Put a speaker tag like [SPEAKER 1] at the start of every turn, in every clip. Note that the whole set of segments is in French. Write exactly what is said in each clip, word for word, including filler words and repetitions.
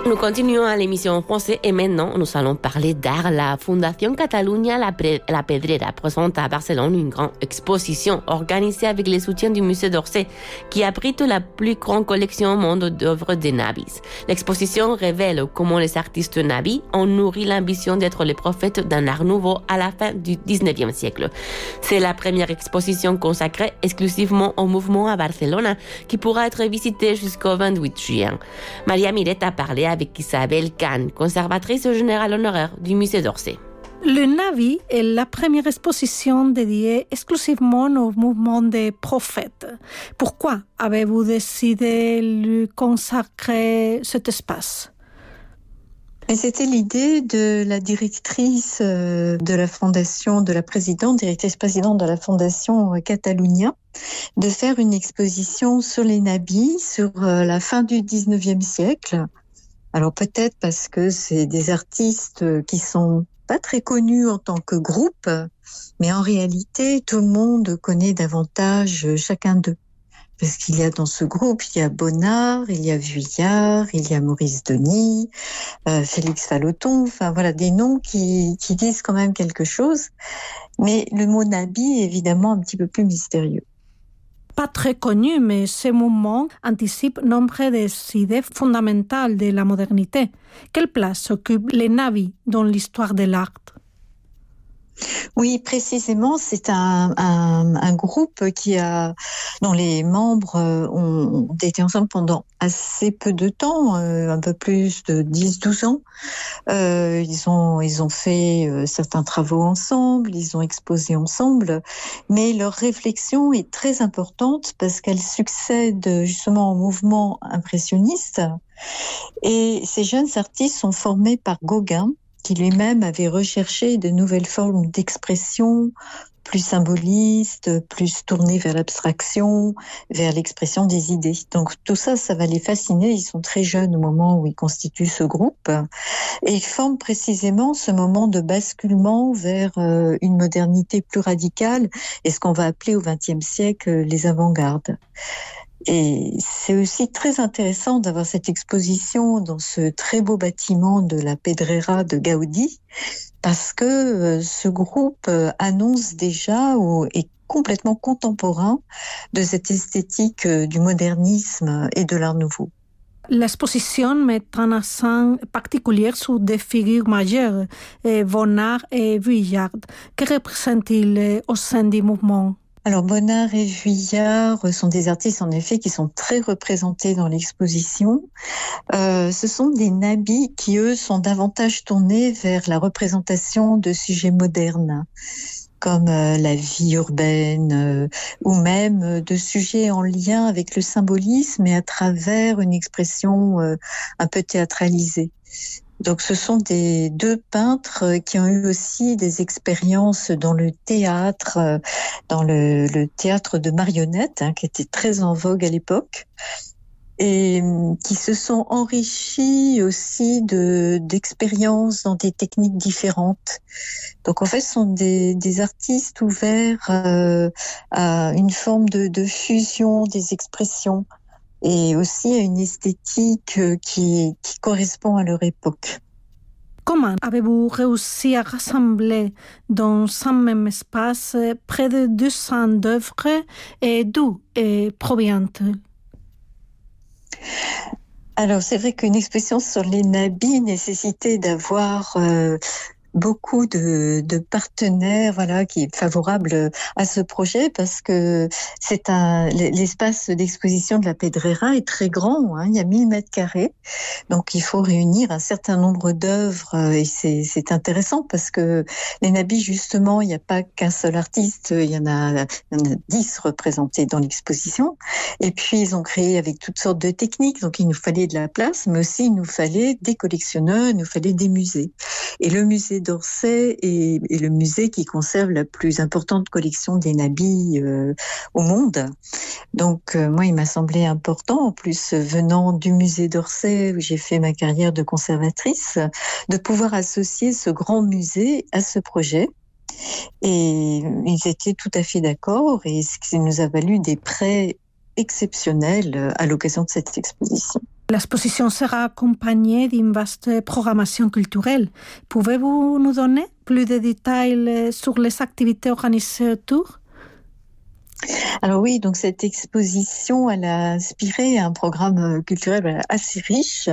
[SPEAKER 1] Nous continuons à l'émission en français et maintenant nous allons parler d'art. La Fondation Catalunya La, Pre- La Pedrera présente à Barcelone une grande exposition organisée avec le soutien du musée d'Orsay qui abrite la plus grande collection au monde d'œuvres de nabis. L'exposition révèle comment les artistes nabis ont nourri l'ambition d'être les prophètes d'un art nouveau à la fin du dix-neuvième siècle. C'est la première exposition consacrée exclusivement au mouvement à Barcelone qui pourra être visitée jusqu'au vingt-huit juin. Maria Miret a parlé avec Isabelle Kahn, conservatrice générale honoraire du musée d'Orsay.
[SPEAKER 2] Le Nabi est la première exposition dédiée exclusivement au mouvement des prophètes. Pourquoi avez-vous décidé de lui consacrer cet espace?
[SPEAKER 3] Et c'était l'idée de la directrice de la fondation, de la présidente, directrice présidente de la fondation Catalunya, de faire une exposition sur les nabis sur la fin du dix-neuvième siècle. Alors peut-être parce que c'est des artistes qui sont pas très connus en tant que groupe, mais en réalité, tout le monde connaît davantage chacun d'eux. Parce qu'il y a dans ce groupe, il y a Bonnard, il y a Vuillard, il y a Maurice Denis, euh, Félix Falloton, enfin voilà, des noms qui, qui disent quand même quelque chose. Mais le mot nabi est évidemment un petit peu plus mystérieux.
[SPEAKER 2] Pas très connu, mais ce mouvement anticipe nombre des idées fondamentales de la modernité. Quelle place occupent les nabis dans l'histoire de l'art?
[SPEAKER 3] Oui, précisément, c'est un, un, un groupe qui a, dont les membres ont, ont été ensemble pendant assez peu de temps, euh, un peu plus de dix douze ans. Euh, ils ont, ils ont fait euh, certains travaux ensemble, ils ont exposé ensemble, mais leur réflexion est très importante parce qu'elle succède justement au mouvement impressionniste. Et ces jeunes artistes sont formés par Gauguin, qui lui-même avait recherché de nouvelles formes d'expression, plus symbolistes, plus tournées vers l'abstraction, vers l'expression des idées. Donc tout ça, ça va les fasciner. Ils sont très jeunes au moment où ils constituent ce groupe. Et ils forment précisément ce moment de basculement vers une modernité plus radicale et ce qu'on va appeler au vingtième siècle les avant-gardes. Et c'est aussi très intéressant d'avoir cette exposition dans ce très beau bâtiment de la Pedrera de Gaudi, parce que ce groupe annonce déjà ou est complètement contemporain de cette esthétique du modernisme et de l'art nouveau.
[SPEAKER 2] L'exposition met un accent particulier sur des figures majeures, Bonnard et Vuillard. Que représentent-ils au sein du mouvement?
[SPEAKER 3] Alors Bonnard et Vuillard sont des artistes en effet qui sont très représentés dans l'exposition. Euh, ce sont des nabis qui eux sont davantage tournés vers la représentation de sujets modernes comme euh, la vie urbaine euh, ou même euh, de sujets en lien avec le symbolisme et à travers une expression euh, un peu théâtralisée. Donc ce sont des deux peintres qui ont eu aussi des expériences dans le théâtre, dans le, le théâtre de marionnettes, hein, qui était très en vogue à l'époque, et qui se sont enrichis aussi de, d'expériences dans des techniques différentes. Donc en fait, ce sont des, des artistes ouverts euh, à une forme de, de fusion des expressions, et aussi à une esthétique qui, qui correspond à leur époque.
[SPEAKER 2] Comment avez-vous réussi à rassembler dans un même espace près de deux cents œuvres et d'où proviennent-elles?
[SPEAKER 3] Alors c'est vrai qu'une exposition sur les nabis nécessitait d'avoir euh, beaucoup de, de partenaires, voilà, qui est favorable à ce projet parce que c'est un, l'espace d'exposition de la Pedrera est très grand, hein, il y a mille mètres carrés, donc il faut réunir un certain nombre d'œuvres et c'est, c'est intéressant parce que les nabis justement, il n'y a pas qu'un seul artiste, il y en a, il y en a dix représentés dans l'exposition et puis ils ont créé avec toutes sortes de techniques, donc il nous fallait de la place, mais aussi il nous fallait des collectionneurs, il nous fallait des musées. Et le musée d'Orsay est, est le musée qui conserve la plus importante collection des nabis euh, au monde. Donc euh, moi, il m'a semblé important, en plus venant du musée d'Orsay où j'ai fait ma carrière de conservatrice, de pouvoir associer ce grand musée à ce projet. Et ils étaient tout à fait d'accord et ce qui nous a valu des prêts exceptionnels à l'occasion de cette exposition.
[SPEAKER 2] L'exposition sera accompagnée d'une vaste programmation culturelle. Pouvez-vous nous donner plus de détails sur les activités organisées autour ?
[SPEAKER 3] Alors oui, donc cette exposition, elle a inspiré un programme culturel assez riche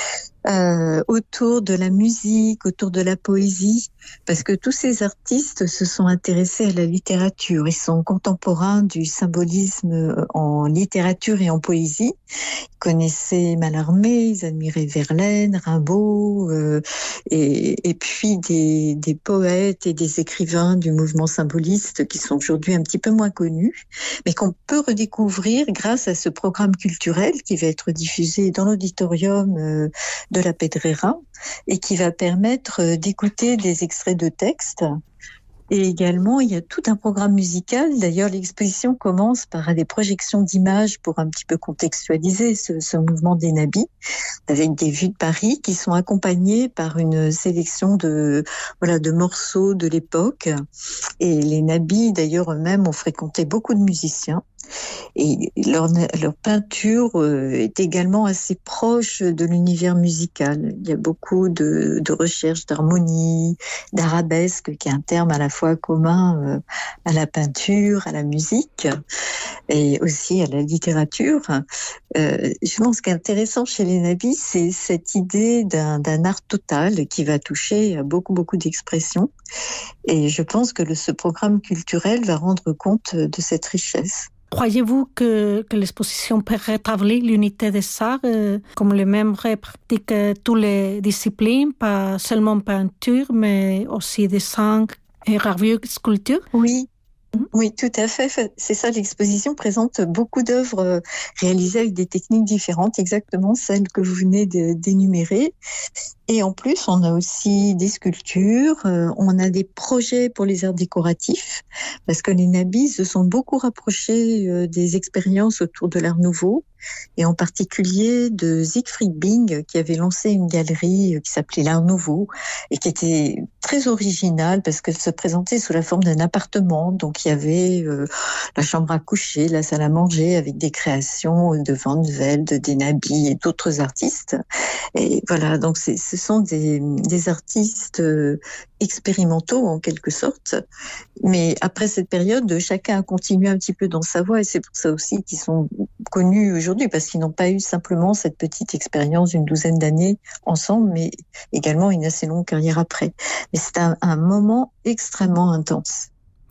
[SPEAKER 3] euh, autour de la musique, autour de la poésie, parce que tous ces artistes se sont intéressés à la littérature. Ils sont contemporains du symbolisme en littérature et en poésie. Ils connaissaient Mallarmé, ils admiraient Verlaine, Rimbaud, euh, et, et puis des, des poètes et des écrivains du mouvement symboliste qui sont aujourd'hui un petit peu moins connus, mais qu'on peut redécouvrir grâce à ce programme culturel qui va être diffusé dans l'auditorium euh, de la Pedrera et qui va permettre d'écouter des extraits de textes. Et également, il y a tout un programme musical. D'ailleurs, l'exposition commence par des projections d'images pour un petit peu contextualiser ce, ce mouvement des nabis, avec des vues de Paris qui sont accompagnées par une sélection de, voilà, de morceaux de l'époque. Et les nabis, d'ailleurs, eux-mêmes ont fréquenté beaucoup de musiciens. Et leur, leur peinture est également assez proche de l'univers musical. Il y a beaucoup de, de recherches d'harmonie, d'arabesque, qui est un terme à la fois commun à la peinture, à la musique et aussi à la littérature. Euh, je pense qu'intéressant chez les nabis, c'est cette idée d'un, d'un art total qui va toucher beaucoup, beaucoup d'expressions. Et je pense que le, ce programme culturel va rendre compte de cette richesse.
[SPEAKER 2] Croyez-vous que, que l'exposition peut rétablir l'unité des arts, euh, comme les membres pratiquent toutes les disciplines, pas seulement peinture, mais aussi dessin et gravure, sculpture?
[SPEAKER 3] Oui. Oui, tout à fait. C'est ça, l'exposition présente beaucoup d'œuvres réalisées avec des techniques différentes, exactement celles que vous venez de, d'énumérer. Et en plus, on a aussi des sculptures, euh, on a des projets pour les arts décoratifs, parce que les nabis se sont beaucoup rapprochés euh, des expériences autour de l'art nouveau, et en particulier de Siegfried Bing, qui avait lancé une galerie qui s'appelait l'Art Nouveau, et qui était très originale, parce qu'elle se présentait sous la forme d'un appartement. Donc il y avait euh, la chambre à coucher, la salle à manger, avec des créations de Van Velde, des nabis et d'autres artistes. Et voilà, donc c'est ce sont des, des artistes expérimentaux en quelque sorte. Mais après cette période, chacun a continué un petit peu dans sa voie et c'est pour ça aussi qu'ils sont connus aujourd'hui parce qu'ils n'ont pas eu simplement cette petite expérience d'une douzaine d'années ensemble, mais également une assez longue carrière après. Mais c'est un, un moment extrêmement intense.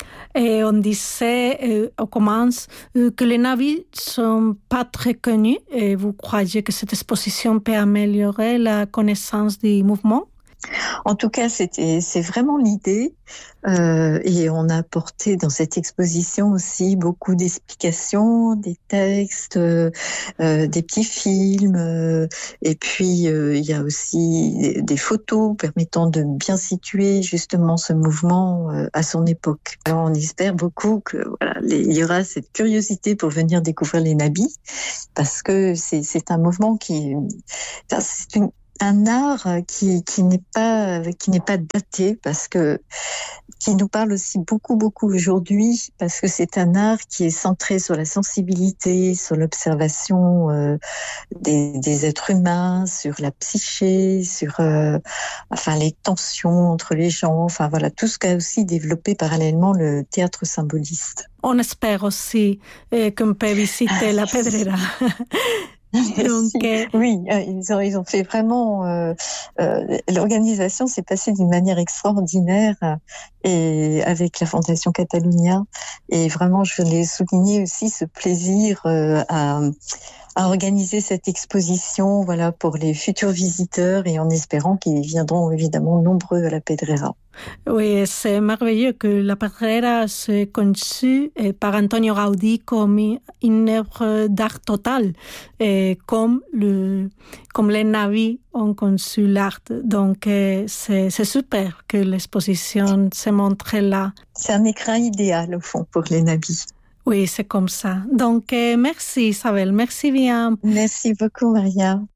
[SPEAKER 2] Et on disait euh, au commence euh, que les nabis sont pas très connus. Et vous croyez que cette exposition peut améliorer la connaissance du mouvement?
[SPEAKER 3] En tout cas, c'était, c'est vraiment l'idée. Euh, et on a apporté dans cette exposition aussi beaucoup d'explications, des textes, euh, des petits films. Euh, et puis, euh, il y a aussi des, des photos permettant de bien situer justement ce mouvement euh, à son époque. Alors, on espère beaucoup que voilà, les, il y aura cette curiosité pour venir découvrir les nabis, parce que c'est, c'est un mouvement qui... Enfin, c'est une un art qui, qui n'est pas, qui n'est pas daté, parce que, qui nous parle aussi beaucoup, beaucoup aujourd'hui, parce que c'est un art qui est centré sur la sensibilité, sur l'observation euh, des, des êtres humains, sur la psyché, sur, euh, enfin, les tensions entre les gens, enfin, voilà, tout ce qu'a aussi développé parallèlement le théâtre symboliste.
[SPEAKER 2] On espère aussi euh, qu'on peut visiter la Pedrera.
[SPEAKER 3] Donc, euh... Oui, ils ont, ils ont fait vraiment... Euh, euh, l'organisation s'est passée d'une manière extraordinaire euh, et avec la Fondation Catalunya. Et vraiment, je voulais souligner aussi ce plaisir euh, à, à organiser cette exposition, voilà, pour les futurs visiteurs et en espérant qu'ils viendront évidemment nombreux à la Pedrera.
[SPEAKER 2] Oui, c'est merveilleux que la Pedrera soit conçue par Antonio Gaudí comme une œuvre d'art total, et comme, le, comme les nabis ont conçu l'art. Donc, c'est, c'est super que l'exposition se montre là.
[SPEAKER 3] C'est un écrin idéal, au fond, pour les nabis.
[SPEAKER 2] Oui, c'est comme ça. Donc, merci Isabelle, merci bien.
[SPEAKER 3] Merci beaucoup, Maria.